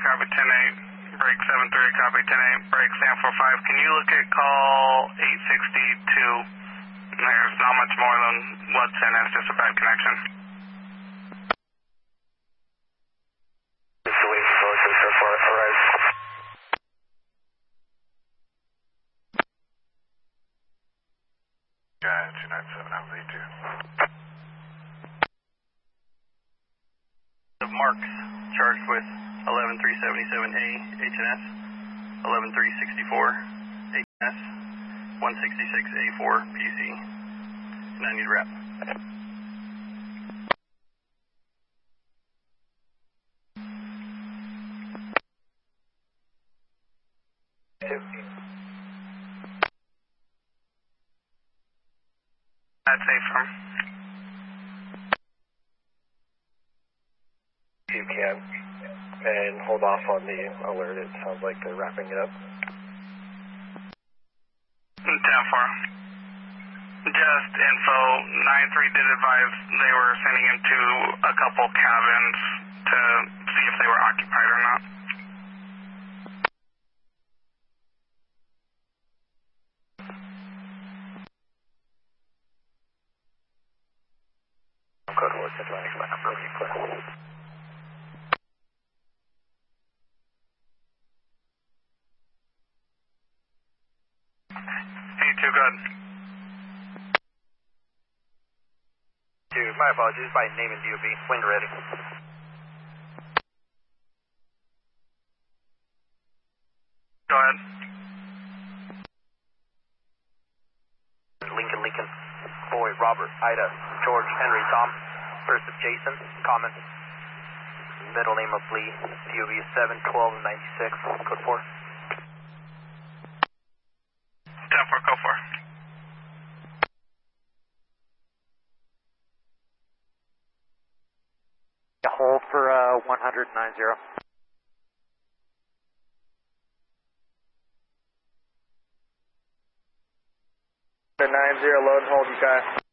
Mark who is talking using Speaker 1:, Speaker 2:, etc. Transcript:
Speaker 1: copy 10-8, break 7-3, copy 10-8, break San 4-5. Can you look at call 862? There's not much more than what's in it, it's just a bad connection.
Speaker 2: Just wait for Bulletin so far, alright.
Speaker 3: Guy 297, how's lead 2?
Speaker 4: Marks, charged with 11377A HNS, 11364 HNS, 166A4 PC, and I need wrap.
Speaker 1: That's safe from.
Speaker 2: You can, and hold off on the alert. It sounds like they're wrapping it up.
Speaker 1: 10-4. Just info, 9-3 did advise they were sending him to a couple cabins to see if they were occupied or not.
Speaker 2: Code West Atlantic, back up early, clear.
Speaker 1: Hey, too good.
Speaker 4: Dude, my apologies, by name and DOB, wind ready.
Speaker 1: Go ahead.
Speaker 4: Lincoln, Boy, Robert, Ida, George, Henry, Tom, first of Jason, common, middle name of Lee, DOB is 71296, code 4.
Speaker 1: 10-4, go for.
Speaker 5: Hold for 100-90.
Speaker 2: 90, load and hold, you guys.